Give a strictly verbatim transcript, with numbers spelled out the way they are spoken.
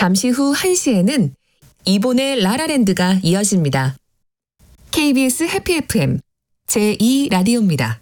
잠시 후 한 시에는 이본의 라라랜드가 이어집니다. 케이비에스 해피 에프엠 제이 라디오입니다.